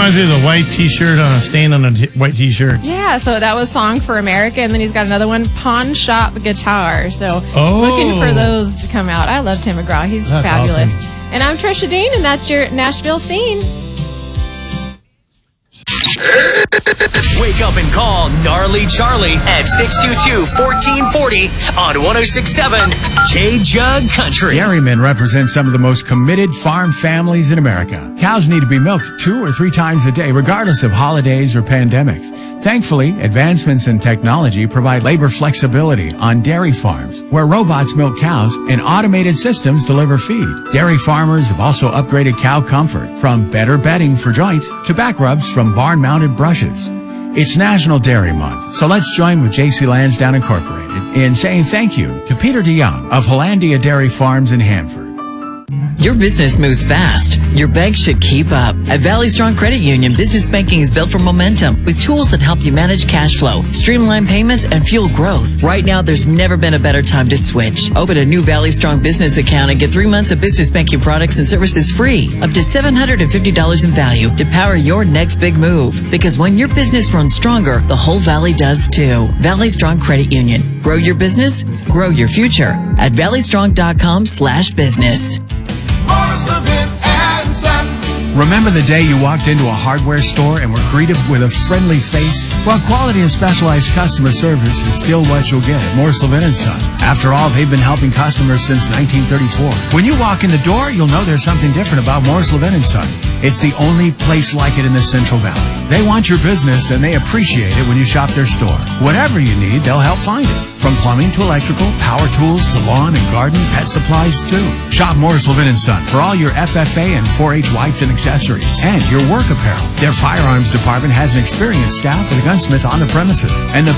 reminds me of the white T-shirt on a stain on a white T-shirt. Yeah, so that was Song for America, and then he's got another one, Pawn Shop Guitar. So looking for those to come out. I love Tim McGraw. He's fabulous. Awesome. And I'm Trisha Dean, and that's your Nashville Scene. Wake up and call Gnarly Charlie at 622-1440 on 106.7 K-Jug Country. Dairymen represent some of the most committed farm families in America. Cows need to be milked 2 or 3 times a day, regardless of holidays or pandemics. Thankfully, advancements in technology provide labor flexibility on dairy farms, where robots milk cows and automated systems deliver feed. Dairy farmers have also upgraded cow comfort, from better bedding for joints to back rubs from barn-mounted brushes. It's National Dairy Month, so let's join with J.C. Lansdowne Incorporated in saying thank you to Peter DeYoung of Hollandia Dairy Farms in Hanford. Your business moves fast. Your bank should keep up. At Valley Strong Credit Union, business banking is built for momentum with tools that help you manage cash flow, streamline payments, and fuel growth. Right now, there's never been a better time to switch. Open a new Valley Strong business account and get 3 months of business banking products and services free, up to $750 in value to power your next big move. Because when your business runs stronger, the whole Valley does too. Valley Strong Credit Union. Grow your business, grow your future at valleystrong.com/business. Remember the day you walked into a hardware store and were greeted with a friendly face? Well, quality and specialized customer service is still what you'll get at Morris Levin & Son. After all, they've been helping customers since 1934. When you walk in the door, you'll know there's something different about Morris Levin & Son. It's the only place like it in the Central Valley. They want your business, and they appreciate it when you shop their store. Whatever you need, they'll help find it. From plumbing to electrical, power tools to lawn and garden, pet supplies too. Shop Morris Levin & Son for all your FFA and 4-H wipes and accessories, and your work apparel. Their firearms department has an experienced staff with a gunsmith on the premises, and the